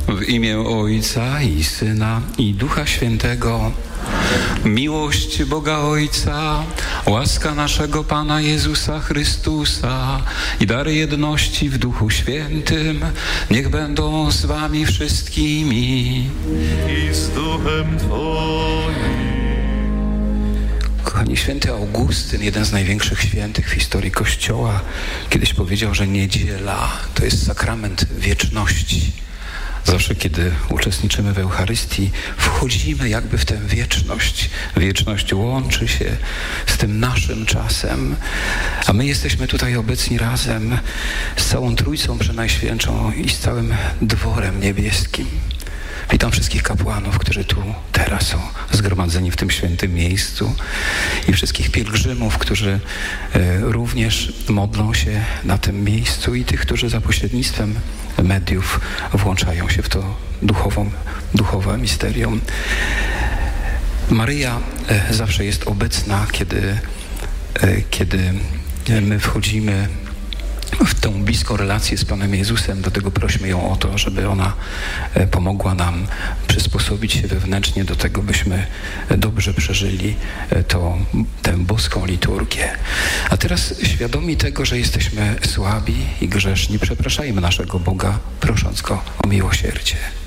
W imię Ojca i Syna i Ducha Świętego. Miłość Boga Ojca, łaska naszego Pana Jezusa Chrystusa i dary jedności w Duchu Świętym niech będą z wami wszystkimi. I z Duchem Twoim. Kochani, święty Augustyn, jeden z największych świętych w historii Kościoła, kiedyś powiedział, że niedziela to jest sakrament wieczności. Zawsze, kiedy uczestniczymy w Eucharystii, wchodzimy jakby w tę wieczność. Wieczność łączy się z tym naszym czasem, a my jesteśmy tutaj obecni razem z całą Trójcą Przenajświętszą i z całym dworem niebieskim. Witam wszystkich kapłanów, którzy tu teraz są zgromadzeni w tym świętym miejscu i wszystkich pielgrzymów, którzy również modlą się na tym miejscu i tych, którzy za pośrednictwem mediów włączają się w to duchowe misterium. Maryja zawsze jest obecna, kiedy my wchodzimy w tą bliską relację z Panem Jezusem. Dlatego prośmy ją o to, żeby ona pomogła nam przysposobić się wewnętrznie do tego, byśmy dobrze przeżyli tę boską liturgię. A teraz świadomi tego, że jesteśmy słabi i grzeszni, przepraszajmy naszego Boga, prosząc Go o miłosierdzie.